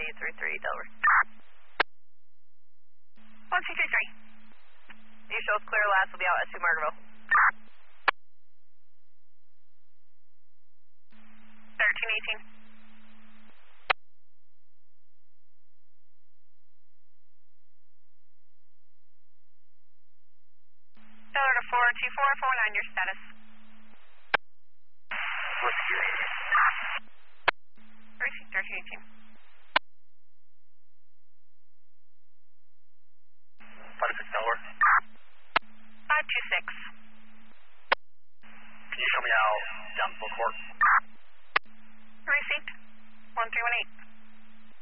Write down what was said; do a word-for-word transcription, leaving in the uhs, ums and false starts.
two three three, Delaware. one two three three. You show us clear last, will be out at two Margaretville. thirteen eighteen. Delaware to four two four four nine, your status. What's your thirteen eighteen. five six Delaware. five two six. Can you show me how down full court?